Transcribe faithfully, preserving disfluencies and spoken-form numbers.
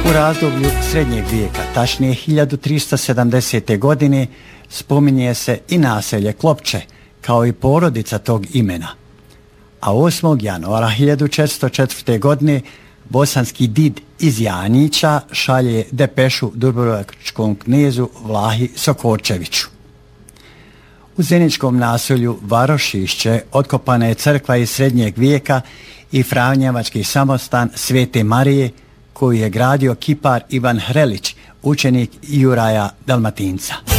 U razdoblju srednjeg vijeka, tačnije hiljadu tristo sedamdesete. godine, spominje se i naselje Klopče, kao i porodica tog imena. A osmog januara hiljadu četiristo četvrte. godine bosanski did iz Janjića šalje depešu dubrovačkom knezu Vlahi Sokočeviću. U zeničkom naselju Varošišće otkopana je crkva iz srednjeg vijeka i franjevački samostan Svete Marije, koju je gradio kipar Ivan Hrelić, učenik Juraja Dalmatinca.